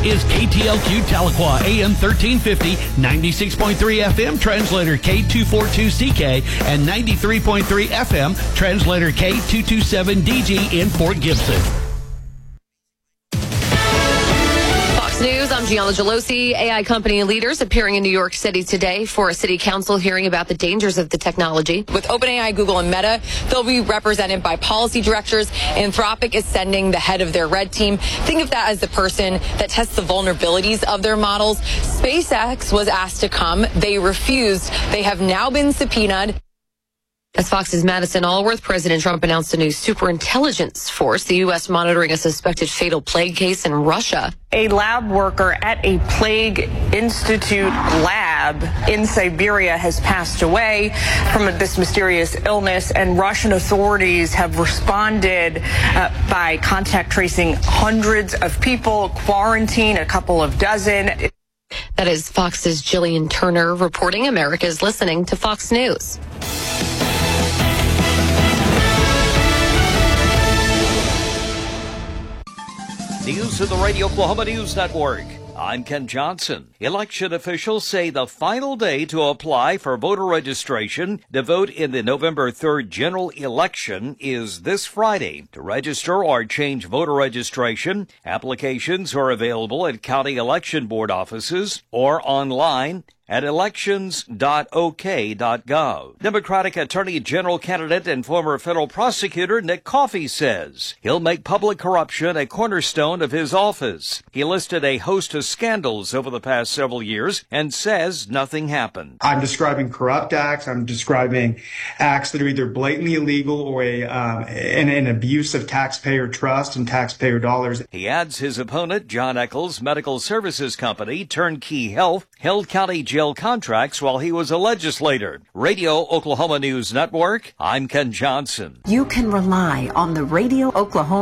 is KTLQ Tahlequah, AM 1350, 96.3 FM, translator K242CK, and 93.3 FM, translator K227DG in Fort Gibson. News, I'm Gianna Gelosi. AI company leaders appearing in New York City today for a city council hearing about the dangers of the technology. With OpenAI, Google, and Meta, they'll be represented by policy directors. Anthropic is sending the head of their red team. Think of that as the person that tests the vulnerabilities of their models. SpaceX was asked to come. They refused. They have now been subpoenaed. As Fox's Madison Allworth, President Trump announced a new superintelligence force, the U.S. monitoring a suspected fatal plague case in Russia. A lab worker at a plague institute lab in Siberia has passed away from this mysterious illness, and Russian authorities have responded by contact tracing hundreds of people, quarantine a couple of dozen. That is Fox's Jillian Turner reporting. America's listening to Fox News. News of the Radio Oklahoma News Network. I'm Ken Johnson. Election officials say the final day to apply for voter registration to vote in the November 3rd general election is this Friday. To register or change voter registration, applications are available at county election board offices or online at elections.ok.gov. Democratic Attorney General candidate and former federal prosecutor Nick Coffey says he'll make public corruption a cornerstone of his office. He listed a host of scandals over the past several years and says nothing happened. I'm describing corrupt acts. I'm describing acts that are either blatantly illegal or an abuse of taxpayer trust and taxpayer dollars. He adds his opponent, John Eccles' medical services company, Turnkey Health, held county jail contracts while he was a legislator. Radio Oklahoma News Network, I'm Ken Johnson. You can rely on the Radio Oklahoma